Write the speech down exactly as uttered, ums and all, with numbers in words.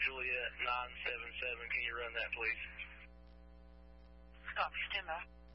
Juliet nine seven seven. Can you run that, please? Copy, stand by.